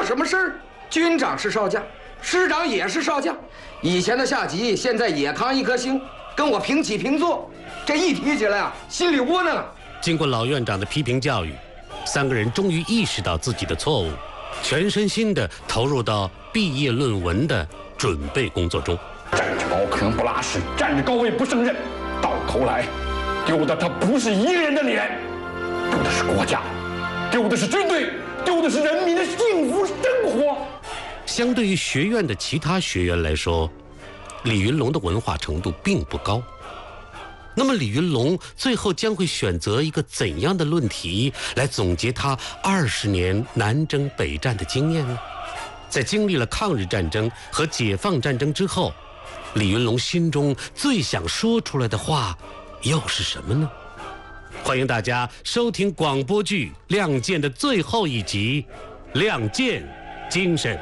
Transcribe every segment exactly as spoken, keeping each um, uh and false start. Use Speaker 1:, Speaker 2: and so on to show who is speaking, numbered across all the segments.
Speaker 1: 什么事儿？军长是少将，师长也是少将，以前的下级现在也扛一颗星，跟我平起平坐。这一提起来啊，心里窝囊啊。
Speaker 2: 经过老院长的批评教育，三个人终于意识到自己的错误，全身心地投入到毕业论文的准备工作中。
Speaker 3: 站着高可能不拉屎，站着高位不胜任，到头来丢的他不是一个人的脸，丢的是国家，丢的是军队，丢的是人民的幸福生活。
Speaker 2: 相对于学院的其他学员来说，李云龙的文化程度并不高。那么李云龙最后将会选择一个怎样的论题来总结他二十年南征北战的经验呢？在经历了抗日战争和解放战争之后，李云龙心中最想说出来的话又是什么呢？欢迎大家收听广播剧《亮剑》的最后一集《亮剑精神》。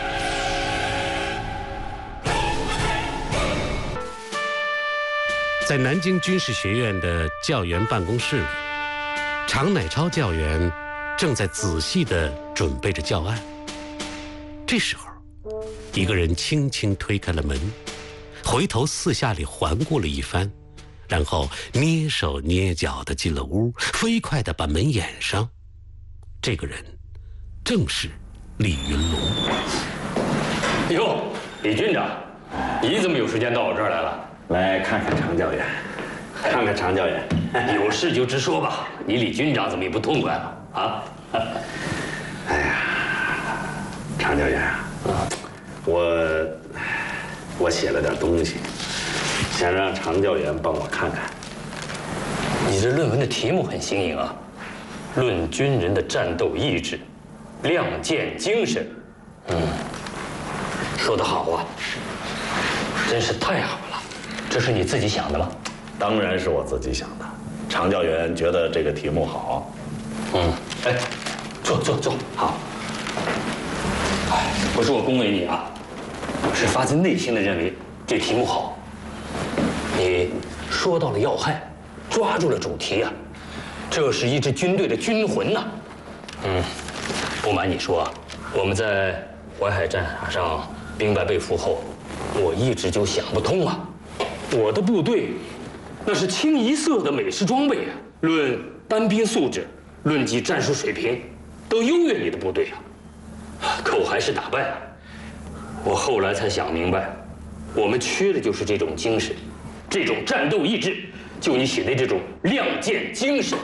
Speaker 2: 在南京军事学院的教员办公室里，常乃超教员正在仔细地准备着教案。这时候，一个人轻轻推开了门，回头四下里环顾了一番，然后蹑手蹑脚地进了屋，飞快地把门掩上。这个人正是李云龙。
Speaker 4: 哟，李军长，你怎么有时间到我这儿来了？
Speaker 3: 来看看常教员，看看常教员，
Speaker 4: 有事就直说吧。你李军长怎么也不痛快了啊？
Speaker 3: 哎呀，常教员啊，我我写了点东西，想让常教员帮我看看。
Speaker 4: 你这论文的题目很新颖啊，《论军人的战斗意志，亮剑精神》。嗯，说得好啊，真是太好了。这是你自己想的吗？
Speaker 3: 当然是我自己想的。常教员觉得这个题目好。
Speaker 4: 嗯，哎，坐坐坐，好。哎，不是我恭维你啊，我是发自内心的认为这题目好。你说到了要害，抓住了主题啊，这是一支军队的军魂呐。嗯，不瞒你说，我们在淮海战场上兵败被俘后，我一直就想不通啊。我的部队那是清一色的美式装备啊，论单兵素质，论及战术水平，都优越你的部队啊。可我还是打败了。我后来才想明白，我们缺的就是这种精神，这种战斗意志，就你写的这种亮剑精神。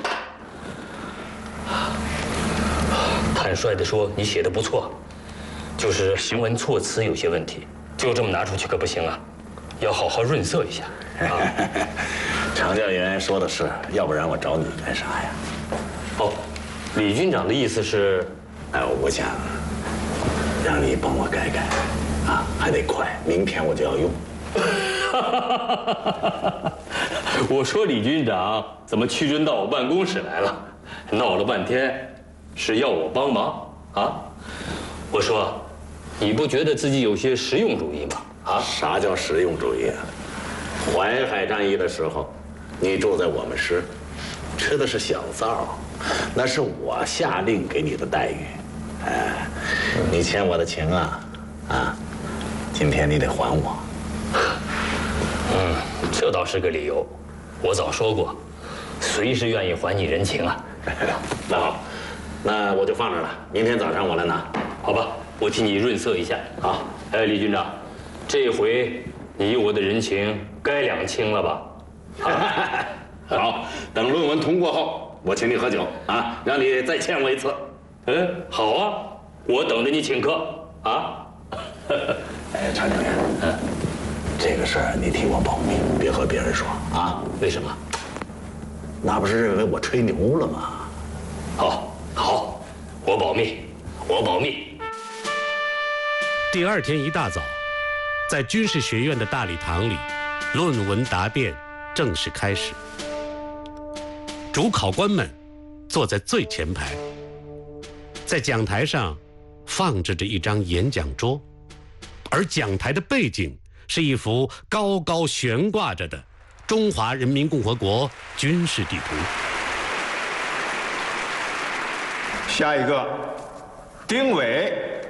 Speaker 4: 坦率地说，你写的不错，就是行文措辞有些问题，就这么拿出去可不行啊。要好好润色一下啊！
Speaker 3: 常教员说的是，要不然我找你干啥呀？
Speaker 4: 哦，李军长的意思是，
Speaker 3: 哎，我想让你帮我改改，啊，还得快，明天我就要用。
Speaker 4: 我说李军长怎么屈尊到我办公室来了？闹了半天，是要我帮忙啊？我说，你不觉得自己有些实用主义吗？
Speaker 3: 啊，啥叫实用主义啊？淮海战役的时候，你住在我们师，吃的是小灶，那是我下令给你的待遇。哎，你欠我的情啊，啊，今天你得还我。
Speaker 4: 嗯，这倒是个理由。我早说过，随时愿意还你人情啊。
Speaker 3: 那好，那我就放着了，明天早上我来拿。
Speaker 4: 好吧，我替你润色一下。
Speaker 3: 好，
Speaker 4: 哎，李军长。这回你我的人情该两清了吧？
Speaker 3: 啊、好，等论文通过后，我请你喝酒啊，让你再欠我一次。
Speaker 4: 嗯，好啊，我等着你请客啊。
Speaker 3: 哎，常教员，嗯，这个事儿你替我保密，别和别人说啊。
Speaker 4: 为什么？
Speaker 3: 那不是认为我吹牛了吗？
Speaker 4: 好，好，我保密，我保密。
Speaker 2: 第二天一大早，在军事学院的大礼堂里，论文答辩正式开始。主考官们坐在最前排，在讲台上放置着一张演讲桌，而讲台的背景是一幅高高悬挂着的中华人民共和国军事地图。
Speaker 5: 下一个，丁伟。